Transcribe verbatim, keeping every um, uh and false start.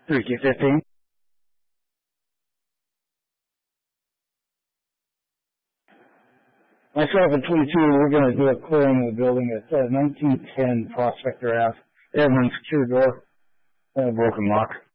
three Q fifteen. Myself and twenty-two, we're going to do a clearing of the building at uh, nineteen ten Prospector Ave. They have an unsecured door and a broken lock.